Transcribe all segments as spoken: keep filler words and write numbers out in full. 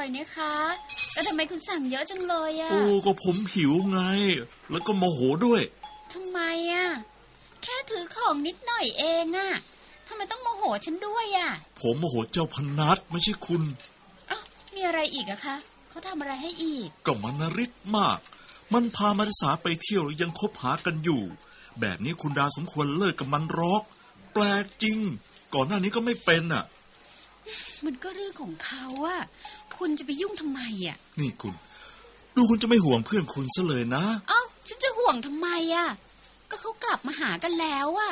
อยนะคะแต่ทำไมคุณสั่งเยอะจังเลยอ่ะโอ้ก็ผมหิวไงแล้วก็โมโหด้วยทำไมอ่ะแค่ถือของนิดหน่อยเองอ่ะทำไมต้องโมโหฉันด้วยอ่ะผมโมโหเจ้าพนัสไม่ใช่คุณอ้าวมีอะไรอีกอะคะเขาทำอะไรให้อีกก็มันนริษมากมันพามาริสาไปเที่ยวแล้วยังคบหากันอยู่แบบนี้คุณดาสมควรเลิกกับมันหรอกแปลกจริงก่อนหน้านี้ก็ไม่เป็นอ่ะมันก็เรื่องของเขาอะคุณจะไปยุ่งทำไมอะนี่คุณดูคุณจะไม่ห่วงเพื่อนคุณซะเลยนะเอ้าฉันจะห่วงทำไมอะก็เขากลับมาหากันแล้วอะ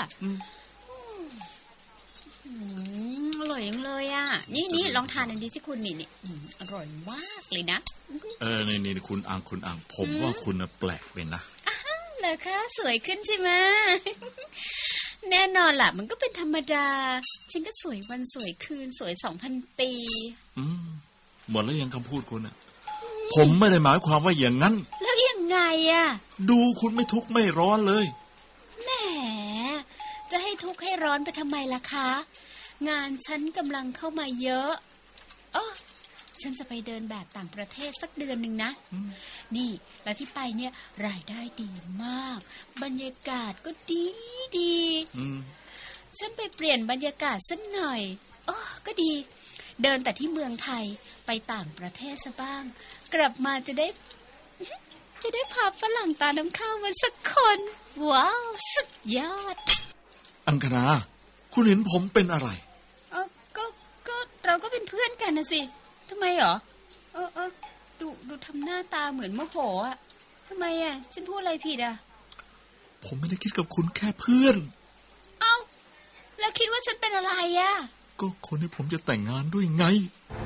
อร่อยจังเลยอะนี่นี่ลองทานอันนี้สิคุณนี่นี่อร่อยมากเลยนะเออนี่นี่คุณอังคุณอังผมว่าคุณน่ะแปลกไปนะอ้าวเหรอคะสวยขึ้นใช่ไหมแน่นอนล่ะมันก็เป็นธรรมดาฉันก็สวยวันสวยคืนสวยสองพันปีอืมหมดแล้วยังคำพูดคุณอ่ะผมไม่ได้หมายความว่าอย่างนั้นแล้วยังไงอ่ะดูคุณไม่ทุกข์ไม่ร้อนเลยแหมจะให้ทุกข์ให้ร้อนไปทำไมล่ะคะงานฉันกำลังเข้ามาเยอะเออฉันจะไปเดินแบบต่างประเทศสักเดือนหนึ่งนะนี่แล้วที่ไปเนี่ยรายได้ดีมากบรรยากาศก็ดีดีฉันไปเปลี่ยนบรรยากาศสักหน่อยอ๋อก็ดีเดินแต่ที่เมืองไทยไปต่างประเทศซะบ้างกลับมาจะได้จะได้พาฝรั่งตาน้ำข้าวมาสักคนว้าวสุดยอดอังคณาคุณเห็นผมเป็นอะไรเออก็ก็เราก็เป็นเพื่อนกันนะสิทำไมหรอเออเออดูดูทำหน้าตาเหมือนโมโหอ่ะทำไมอ่ะฉันพูดอะไรผิดอ่ะผมไม่ได้คิดกับคุณแค่เพื่อนเอ้าแล้วคิดว่าฉันเป็นอะไรอ่ะก็คนที่ผมจะแต่งงานด้วยไง